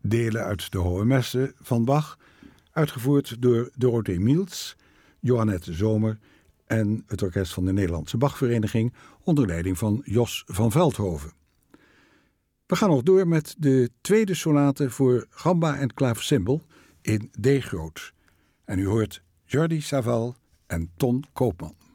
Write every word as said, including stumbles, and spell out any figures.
delen uit de Hohe Messe van Bach, uitgevoerd door Dorothee Miels, Johannette Zomer en het orkest van de Nederlandse Bachvereniging onder leiding van Jos van Veldhoven. We gaan nog door met de tweede sonate voor gamba en klavecimbal in D groot. En u hoort Jordi Savall en Ton Koopman.